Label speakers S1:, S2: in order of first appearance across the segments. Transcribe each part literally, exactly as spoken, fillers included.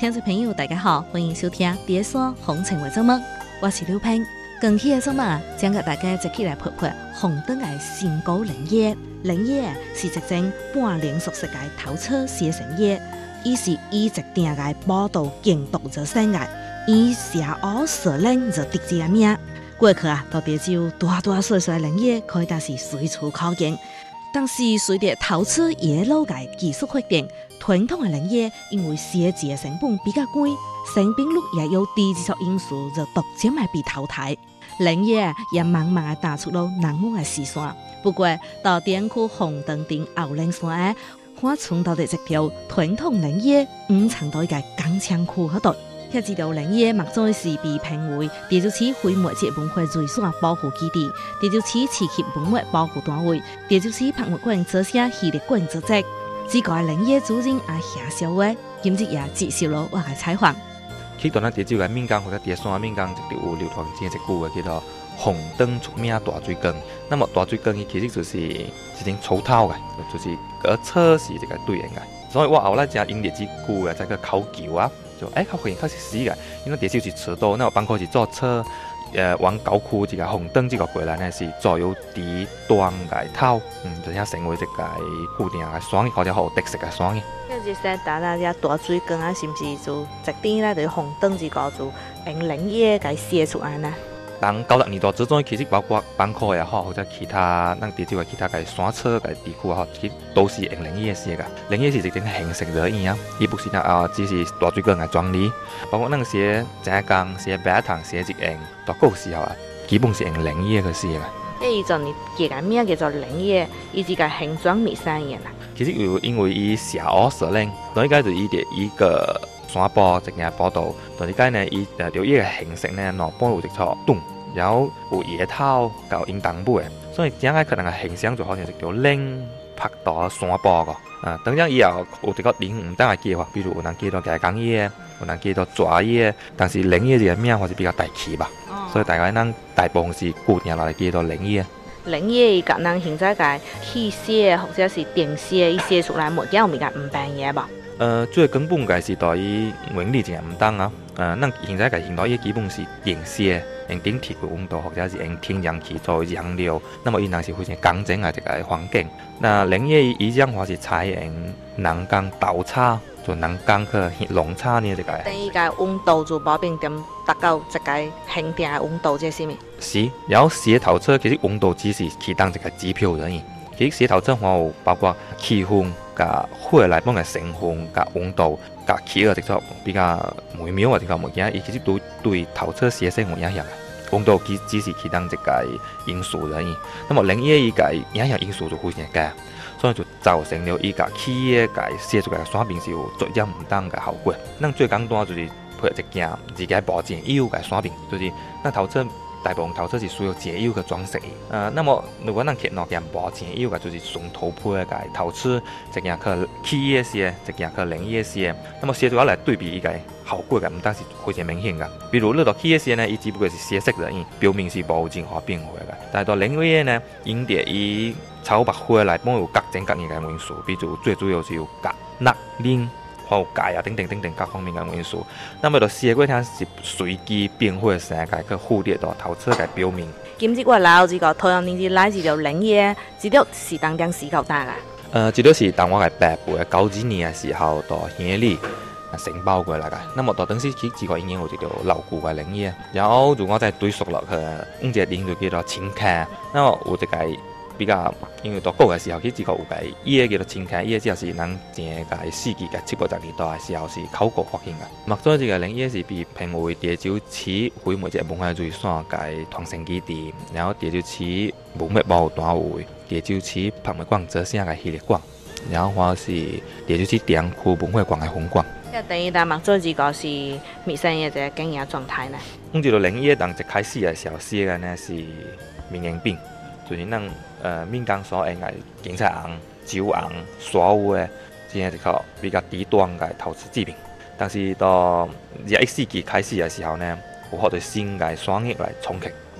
S1: 听众朋友，大家好，欢迎收听《第一线风情话节目》，我是刘平。近期的节目将给大家一起来拍拍红灯的新高林业。林业是一种半零熟食的头车写成业，伊是以一定的报道监督着生的，以社屋设林就直接名。过去啊，到底只有大大小小的林业可以但是随处可见。但是随着投资野路的技术发展，传统的林业因为设计的成本比较贵，生病率也有低技术因素，就逐渐的被淘汰。林业也慢慢的打出了难忘的视线。不过，到点区红灯顶后岭山，我冲到的一条传统林业五常到一个钢枪区嗰度。遐一条林业目前是被评为地州市非物质文化遗产保护基地、地州市市级文物保护单位、地州市博物馆做些系列馆组织。这个林业主人阿夏小伟今日也接受了我的采访。
S2: 去到咱地州的闽江或者地山闽江，一条有流传真一句话叫做“红灯出名大水缸”。那么大水缸伊其实就是一种粗糙的，就是个车是这个对应的。所以我后来加用列这句啊，再去考究啊。就哎，较会较是死个，因为地州是车道，那包括是坐车，呃，往郊区这个红灯这个过来呢，是左右伫端个头，嗯，就像成为一个固定个山或者好特色个山嘅。
S1: 即是说，打那只大水缸啊，是不是就一点咧，对红灯这个就用林业给写出来呢？
S2: 当九十年代之中，其实包括板块也好，或者其他咱地州的其他嘅山车嘅地区也好，其實都是用林业寫嘅。林業是一種形式而已啊，伊不是那啊，只是大水缸嘅裝理。包括咱寫井缸、寫白糖、寫一樣，到嗰時候啊，基本是用林業去寫嘅。
S1: 即伊就你叫個名叫做林業，伊是個形狀咪生嘢啦。
S2: 其實有因為伊社屋設林，所以解就伊啲伊個山坡一件坡道，但係解呢伊誒條伊嘅形式呢，攞半路一撮洞。然後有野頭到引東尾，所以整個可能嘅形象就好像一條嶺拍到山坡個。啊，當然以後有一個林唔單係叫法，比如有人叫做雞公葉，有人叫做蛇葉，但是林葉這個名還是比較大氣吧。哦、所以大概咱大部分是固定落來叫做林葉。
S1: 林葉伊甲咱現在嘅氣寫或者是電寫，伊寫出來物件有物件唔變嘢吧？
S2: 呃，最根本嘅是對於原理就唔同啊。呃，咱現在嘅現代基本是電寫。用電鐵嘅溫度，或者是用天然氣作為燃料，那麼伊若是非常乾淨嘅一個環境。那林業伊種話是採用人工豆叉，就人工去農叉呢一個。
S1: 等於個溫度就保證點達到一個恒定嘅溫度，即係啥物？
S2: 是，然後寫頭車其實溫度只是其當一個指標而已。其實寫頭車還有包括氣氛、甲火內幫嘅成分、甲溫度、甲氣嘅一種比較微妙嘅一個物件，伊其實都對頭車寫生有影響。溫度只只是其中一個因素而已。那麼林業伊個影響因素就非常大，所以就造成了伊個企業個寫出來嘅產品是有逐漸唔同嘅效果。咱最簡單就是配一件自己保證油嘅產品，就是咱頭車大部分頭車是需要節油嘅裝飾。呃，那麼如果咱摕兩件保證油嘅，就是純頭配嘅頭車，一件去企業寫，一件去林業寫，那麼寫出來對比伊個效果嘅唔單是非常明顯嘅。比如你到企業寫呢，伊只不過是寫色而已，表面是無任何變化嘅。但係到林業呢，因着伊草白花來幫有各種各樣嘅元素，比如最主要是有鉀、鈉、磷。還有鈣啊，等等等等各方面嘅元素。那麼就寫過聽是隨機變化成個去忽略到頭車嘅表面。
S1: 今次我來到這個台灣呢啲來這條林業，這條是當點時夠大㗎？
S2: 呃，這條是當我嘅爸輩嘅九幾年嘅時候到鄉里承包過來嘅。那麼到當時佢這個已經有一條牢固嘅林業，然後如果再對熟落去，五隻林就叫做青稞。那麼有一個比較，因為到古嘅時候，佢這個有個葉叫做青稞葉，只係是咱前個世紀嘅七八十年代嘅時候是考古發現嘅。目前這個林業是被評為地州市非物質文化遺產嘅傳承基地，然後地州市文物保護單位、地州市博物館做些嘅系列館，然後或是地州市店區文化館嘅分館。
S1: 即係等於咱目前這個是未生嘅一個經營狀態呢？
S2: 咁這個林業當一開始嘅時候寫嘅呢是明眼餅，就是咱呃閩江所用嘅景彩紅、酒紅、沙烏嘅，這係一個比較低端嘅陶瓷製品。但是到廿一世紀開始嘅時候呢，有好多新嘅產業來衝擊，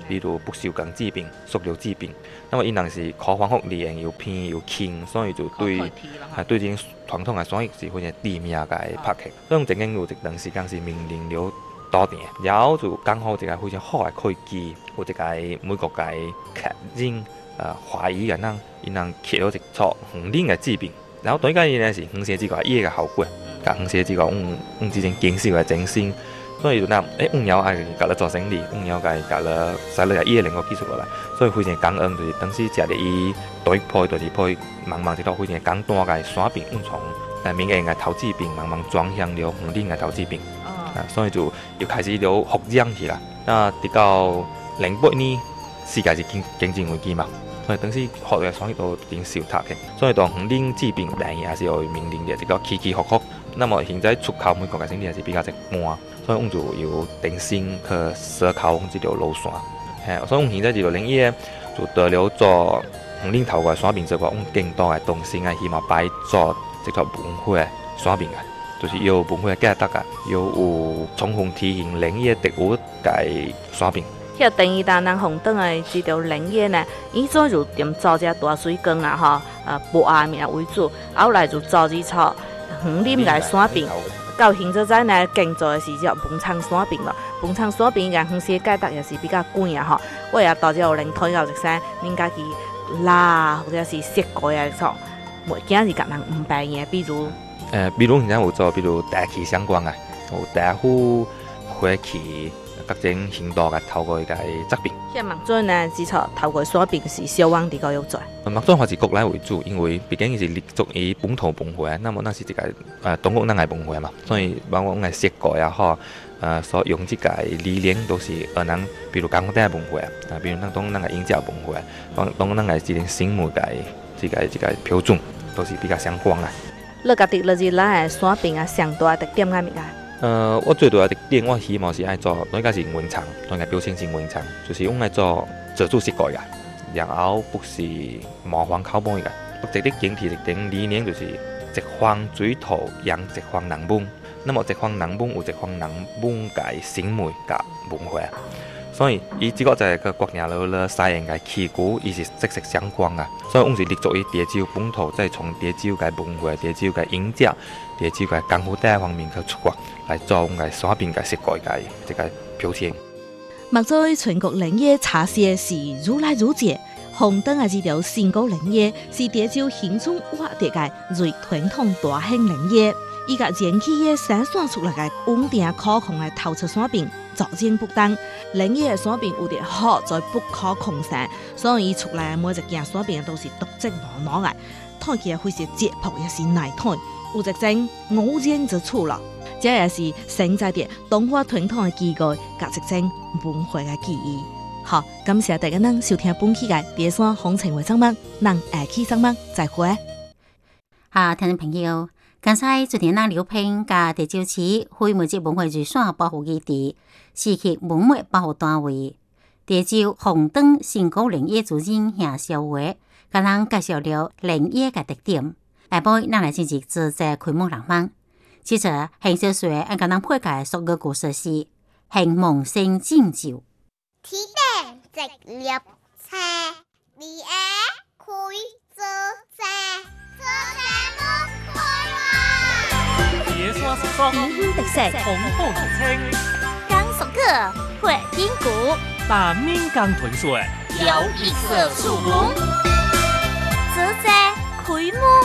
S2: 比如不锈鋼製品、塑料製品。那麼因人是可防護力又偏又輕，所以就對係對啲傳統嘅生意是非常致命嘅拍擊。所以正經有一段時間是面臨了多年，然後就剛好一個非常好嘅契機，有一個美國嘅客人誒懷疑嘅人，因人開咗一撮紅鏈嘅製品，然後對家呢是紅色這個嘢嘅效果，甲紅色這個用用之前經銷嘅精神。所以就嗱，誒五幺愛甲咧做生意，五幺甲甲咧使咧伊個能夠技術落來，所以非常感恩，就是當時食咧伊第一批、第二批，慢慢一道非常簡單嘅產品，用從誒民營嘅投資品，慢慢轉向了紅領嘅投資品，啊，所以就又開始了發展起來。那直到零八年，世界是經經濟危機嘛，所以當時學嘅生意都已經受打擊，所以當紅領製品當然也是會面臨嘅一個起起伏伏。那麼現在出口美國嘅生意還是比較一般。所以我們就有定心去思考這條路線，係，所以我們現在這條領域就除了做紅領頭嘅產品之外，我們更多嘅動心係希望擺做這條文化嘅產品嘅，就是有文化嘅價值嘅，有有充分體現領域特有嘅產品。
S1: 迄第二單人紅燈嘅這條領域呢，伊做就點做隻大水缸啊，哈，呃，薄阿面為主，後來就做呢撮紅領嘅產品。到現在呢，更做嘅是叫本廠產品咯。本廠產品嘅紅色價值也是比較貴啊，吼。我也到咗零推到一些人家己拉或者是色改啊，錯，物件是甲人唔白嘅，比如
S2: 誒，比如現在有做，比如大氣相關嘅，有大壺、火器、各種程度嘅透過嘅質變。
S1: 像麥樽呢，只錯透過產品是小王啲個有做。
S2: 麥樽還是國內為主，因為畢竟是立足於本土文化，那麼那是一個誒中國人嘅文化嘛，所以包括我哋設計也好，誒所用這個理念都是可能，比如講我哋嘅文化啊，比如咱當咱嘅營銷文化，當當咱嘅這個新媒嘅這個這個標準，都是比較相關嘅。
S1: 你家己落去咱嘅產品啊，上大特點係咩啊？
S2: 呃，我最大嘅特點，我希望是愛做，我應該是原廠，我應該標籤是原廠，就是用來做自主設計嘅，然後不是模仿口碑嘅。我這啲整體一點理念就是一方水土養一方人文，那麼一方人文有一方人文嘅審美嘅文化，所以伊這個就係個國家佬咧使用嘅旗鼓，伊是息息相關嘅。所以我是立足於潮州本土，再從潮州嘅文化、潮州嘅營銷、潮州嘅功夫第一方面去出發。來做我哋產品嘅設計嘅這個標籤。
S1: 目前全國領域茶葉是愈來愈多，紅燈嘅這條新高領域是潮州新村挖掘嘅最傳統大型領域，伊個前期嘅生產出來嘅穩定可控嘅投出產品，逐漸不當。領域嘅產品有啲好在不可控性，所以出來每一件產品都是獨特無二嘅，睇起來會是質樸也是耐睇，有一種偶然之處啦。這也是承載啲東華傳統嘅記憶，加一種文化嘅記憶。好，感謝大家能收聽本期嘅第三風情為節目，咱下期節目再會。
S3: 啊，聽眾朋友，剛才昨天咱劉平甲潮州市非物質文化遺產保護基地市級文物保護單位潮州紅燈新高領域主任夏小華，甲咱介紹了領域嘅特點。下晡咱來進行自在開幕浪漫。接着，邢小雪按甲咱配解俗語故事是《邢夢生敬酒》。
S4: 天頂直立車，二下開做車，做車冇開話。
S5: 別說說，
S1: 天空特色，
S5: 紅紅青，
S4: 講俗語會聽古，
S5: 把閩江豚水
S4: 有一色樹木，自在開幕。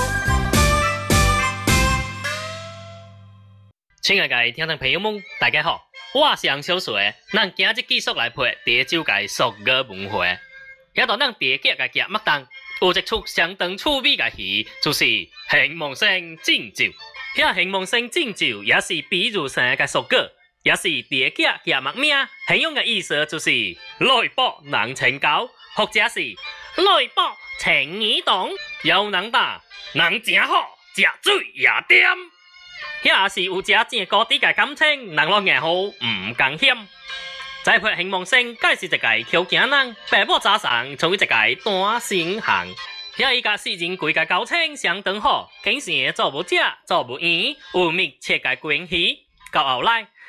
S5: 親愛嘅聽眾朋友們，大家好，我是楊小水，咱今日繼續來配潮州嘅俗語文化。遐到咱地腳嘅夾麥當，有一出相當趣味嘅戲，就是邢夢生敬酒。遐邢夢生敬酒也是比如生嘅俗語，也是地腳夾麥名，形容嘅意思就是來卜能成交，或者是來卜情意動，又能打，能真好，食水也掂。遐是有正正高啲嘅感情，人落硬好唔驚險。再配邢夢生，皆是一個求行人，爸母早上從一個單身漢。遐伊甲四人規個交情相當好，經常做無食做無煙，有密切嘅關係。到後來，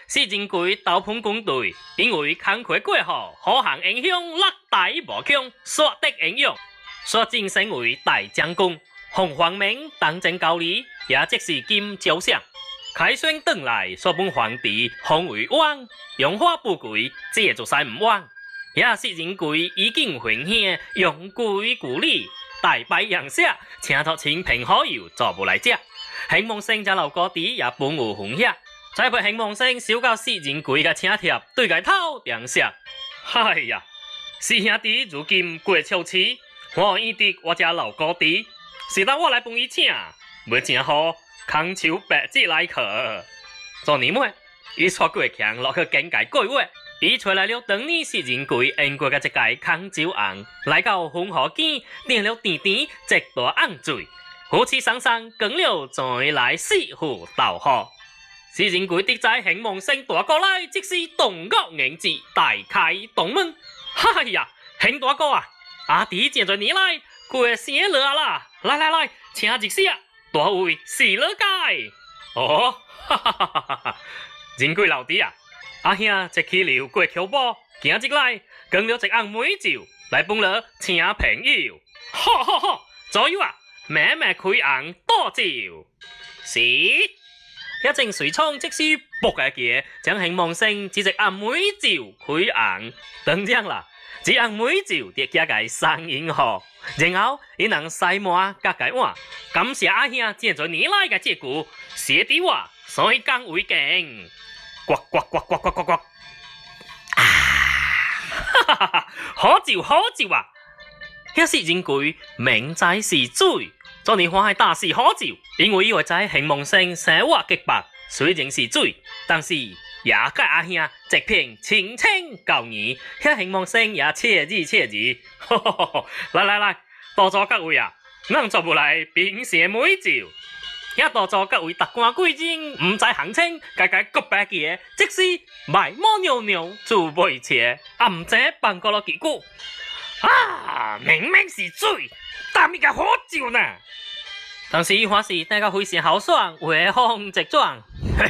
S5: 史前鬼斗篷军队因为工课过后，好行影响六大无强，刷得英勇，刷晋升为大将军。洪皇明当政高丽，也即是金朝相。开选转来，所本皇帝封为王，用花不贵，这就使唔王。也史前鬼已经分享，用鬼故礼，大摆洋色，请托亲朋好友做不来食。兴旺生这老哥弟也本有分享。再被兴旺生收到史前鬼嘅请帖，对佢头凉色。哎呀，师兄弟如今过秋市，我愿得我这老哥弟，是当我来帮伊请，要正好空手白纸来客。昨年末，伊带过强落去境界过月，伊找来了当年史前鬼用过嘅一介空酒红，来到红河边点了甜甜一大红水，夫妻双双讲了再来四户斗好。史前鬼的在兴旺生大哥来，即是动屋迎接，大开洞门。哎呀，兴大哥啊，阿弟正在你来，过生了啦！来来来，请一下，大位是了解。哦，哈哈哈哈哈！真贵老弟啊，阿兄即去留过桥坡，今日来讲了一甕美酒，来帮了请朋友。哈哈哈！左右啊，慢慢开甕多酒。是。一正随冲即是卜嘅嘢，將興旺生只只暗妹照佢硬，當然啦，只暗妹照跌加嘅生影河，然後伊能細滿加嘅碗，感謝阿兄正在你來嘅節故，寫啲話所以更會勁，呱呱呱呱呱呱呱，啊，哈哈哈，好照好照啊！一時真攰，明仔是水。昨年我係大事好照，因為以為在興旺生生活極白，雖然是水，但是也介阿兄直片清清舊義，遐興旺生也切字切字，呵呵呵，來來來，多謝各位啊，咱做不來平時每照，也多謝各位達官貴人，唔知行清，家家各白嘅，即使賣毛牛牛做背切，啊唔知辦過了幾句，啊明明是水，但咪個好照呢？當時我是大家非常豪爽，威風直撞，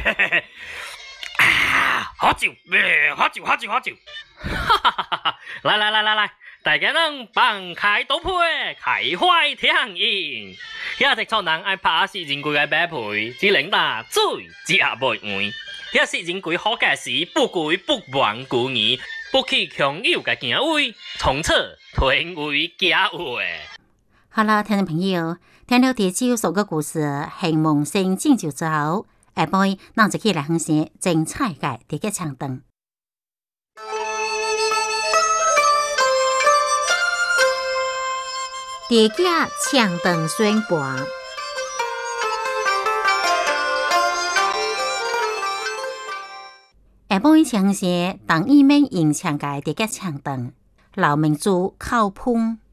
S5: 啊，好照，好照，好照，好照，哈哈哈哈！來來來來來，大家能放開刀配，開懷聽言，一直錯人愛拍史前鬼嘅擺配，只領打最只下袂換，一史前鬼好嘅事，不鬼不忘故意，不去強有嘅行為，從此退為假話。
S3: 好啦，聽眾朋友，聽了地招數個故事，興旺生拯救之後，下晡咱就起來分享精彩嘅地嘅唱段。地嘅唱段宣播，下晡唱些當伊們演唱嘅地嘅唱段，劉明珠靠捧。